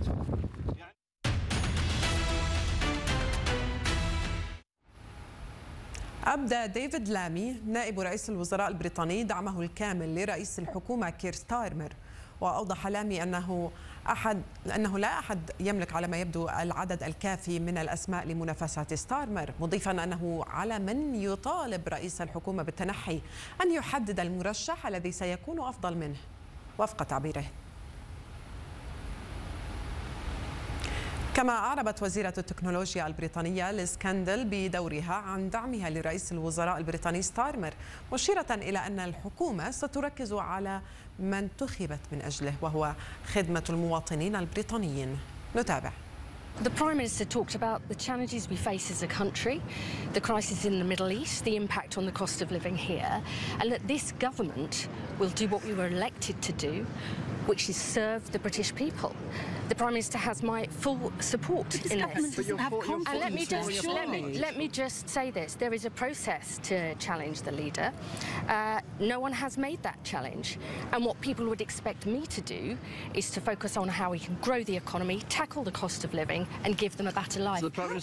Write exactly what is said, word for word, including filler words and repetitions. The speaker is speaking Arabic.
أبدى ديفيد لامي نائب رئيس الوزراء البريطاني دعمه الكامل لرئيس الحكومة كير ستارمر، وأوضح لامي أنه أحد أنه لا أحد يملك على ما يبدو العدد الكافي من الأسماء لمنافسة ستارمر، مضيفا أنه على من يطالب رئيس الحكومة بالتنحي أن يحدد المرشح الذي سيكون أفضل منه وفق تعبيره. كما أعربت وزيرة التكنولوجيا البريطانية ليز كاندل بدورها عن دعمها لرئيس الوزراء البريطاني ستارمر، مشيرة إلى أن الحكومة ستركز على ما انتخبت من أجله وهو خدمة المواطنين البريطانيين. نتابع. The Prime Minister talked about the challenges we face as a country, the crisis in the Middle East, the impact on the cost of living here, and that this government will do what we were elected to do, which is serve the British people. The Prime Minister has my full support in this. And let me just let me, let me just say this: there is a process to challenge the leader. Uh, no one has made that challenge, and what people would expect me to do is to focus on how we can grow the economy, tackle the cost of living, and give them a better life.